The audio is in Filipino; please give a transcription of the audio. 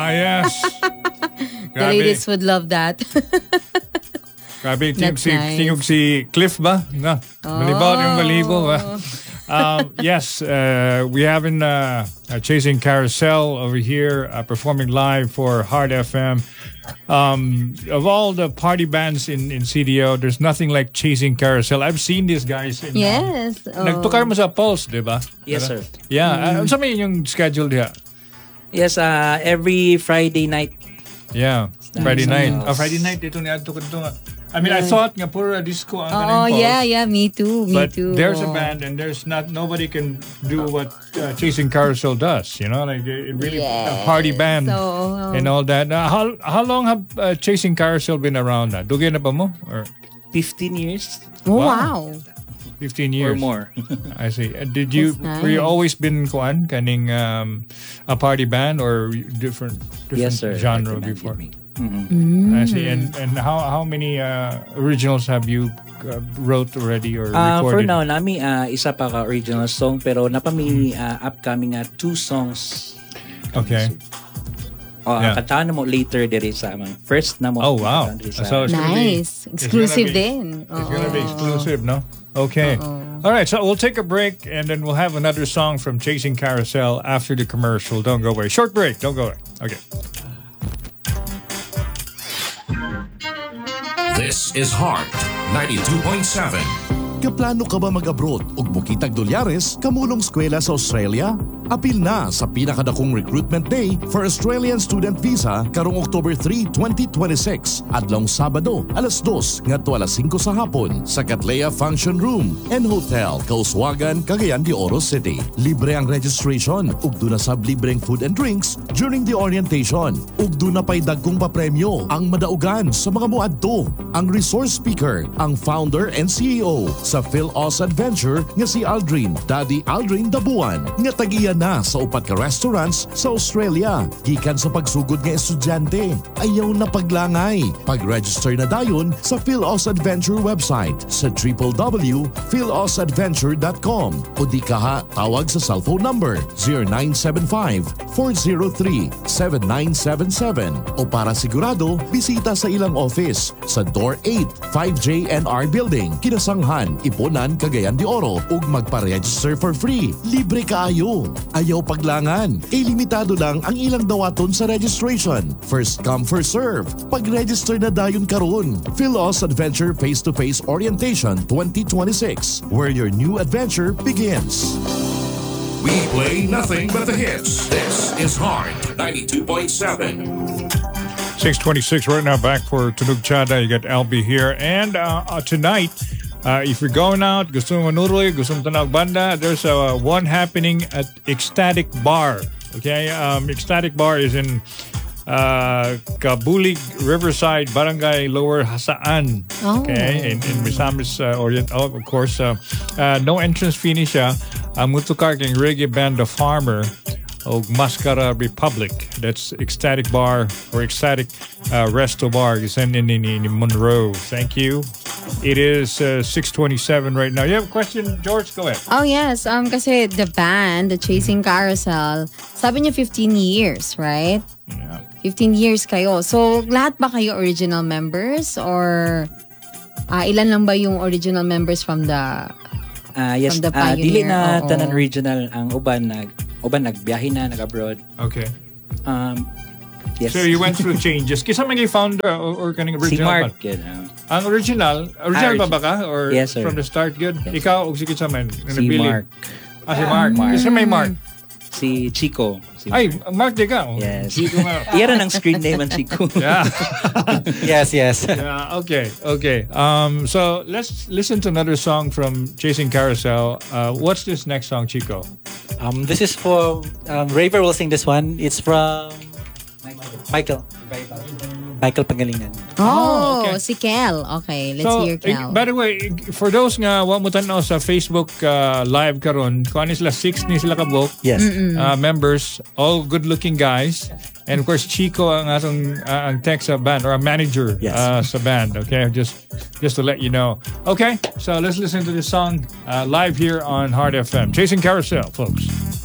yes. The ladies would love that. Grabe, That's nice. tingog si Cliff ba? Na, malibawat yung balibo ba? Yes, we have in Chasing Carousel over here, performing live for Hard FM. Of all the party bands in CDO, there's nothing like Chasing Carousel. I've seen these guys. Yes. Nagtukar mo sa Pulse, di ba? Yes, sir. Yeah. Ano sa may yung schedule diya? Yes, every Friday night. Yeah, Friday night. Yes. Friday night, ito niya. I mean, I thought nga puro disco ang Oh, Pulse. yeah, me too. But there's a band and nobody can do what Chasing Carousel does, you know, like it really a party band and all that. How long have Chasing Carousel been around na? Dugay na pa mo? Or 15 years. Oh, wow. 15 years or more. I see. Were nice. you always been kaning a party band or different Yes, sir. genre Recommended before? me. I see. And how many originals have you wrote already or recorded? For now, nami isa pa ka original song pero napami upcoming 2 songs. Okay. Yeah. Kataan mo later diri sa among first na mo. Oh, wow. So it's Nice. Exclusive din. It's gonna be exclusive, no? Okay. All right, so we'll take a break and then we'll have another song from Chasing Carousel after the commercial. Don't go away. Short break. Don't go away. Okay. This is Heart 92.7. Kaplano ka ba mag-abroad ug mukitag dolyares kamulong eskwela sa Australia? Apil na sa pinakadakong recruitment day for Australian student visa karong October 3, 2026 adlong Sabado alas 2 ngadto alas 5 sa hapon sa Cattleya Function Room and Hotel, Kauswagan, Cagayan de Oro City. Libre ang registration ug duna sab libreng food and drinks during the orientation ug duna pay dagkong papremyo ang madaugan sa mga moadto. Ang resource speaker ang founder and CEO sa Phil Oz Adventure nga si Aldrin, Daddy Aldrin Dabuan nga tagiya na sa upat ka restaurants sa Australia. Gikan sa pagsugod nga estudyante, ayaw na paglangay. Pag-register na dayon sa Phil Oz Adventure website sa www.philozadventure.com o di kaha tawag sa cellphone number 0975-403-7977 o para sigurado, bisita sa ilang office sa Door 8, 5JNR Building, Kinasanghan, Iponan, Cagayan de Oro ug magpa-register for free. Libre kaayo. Ayaw paglangan. Limitado lang ang ilang dawaton sa registration. First come, first serve. Pag-register na dayon karon. Phil Oz Adventure Face-to-Face Orientation 2026, where your new adventure begins. We play nothing but the hits. This is Heart 92.7. 6:26 right now, back for Tunog Chada. You got LB here. And tonight, if you're going out, gusto mo manuroy, gusto mo tanawag banda, there's one happening at Ecstatic Bar. Okay? Ecstatic Bar is in Kabulig, Riverside, Barangay Lower Hasaan. Okay? In Misamis Orient. Oh, of course, no entrance fee ni siya. Ang mutukar king reggae band The Farmer o Mascara Republic. That's Ecstatic Bar or Ecstatic Resto Bar. Isang in Monroe. Thank you. It is 6:27 right now. You have a question, George? Go ahead. Oh, yes. Kasi the band, the Chasing Carousel, sabi niya 15 years, right? Yeah. 15 years kayo. So, lahat ba kayo original members? Or ilan lang ba yung original members from the Yes, from the Pioneer? dili na Oo. tanan regional ang uban nagbiyahe na nag-abroad. Okay. Yes. So you went through changes. Kisa may founder or kaning si original Mark. pa? Ang original pa ba ka? Or Yes, sir. from the start, good? Yes, Ikaw, o si Kitsa man? Si Mark. Si Mark. Kasi may Mark. Si Chico. Ay, Mark di ka. Yes. Chico nga. Iyan ang screen name ang Chico. Yeah. Yes. Yeah, okay. So let's listen to another song from Chasing Carousel. What's this next song, Chico? This is for Raver will sing this one. It's from Michael Pagalingan. Okay. Si Kel. Okay, let's hear Kel. By the way, for those nga wa mo tanaw sa Facebook live karon, kung ano sila 6 ni sila kabok. Yes. Members, all good-looking guys. And of course, Chico ang atong ang tech sa band or a manager Yes. sa band. Okay, just to let you know. Okay, so let's listen to this song live here on Hard FM. Chasing Carousel, folks.